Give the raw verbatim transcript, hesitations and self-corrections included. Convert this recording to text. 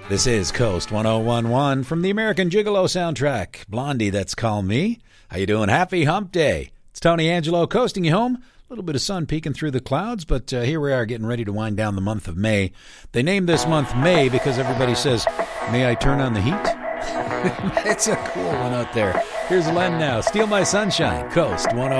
This is Coast one oh one one from the American Gigolo soundtrack. Blondie, that's Call Me. How you doing? Happy Hump Day. It's Tony Angelo coasting you home. A little bit of sun peeking through the clouds, but uh, here we are getting ready to wind down the month of May. They named this month May because everybody says, may I turn on the heat? It's a cool one out there. Here's Len now. Steal My Sunshine. Coast one oh one.